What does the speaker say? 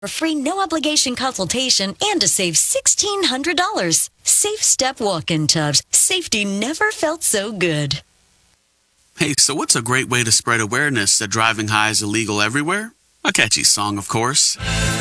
For free no-obligation consultation and to save $1,600. Safe Step walk-in tubs. Safety never felt so good. Hey, so what's a great way to spread awareness that driving high is illegal everywhere? A catchy song, of course.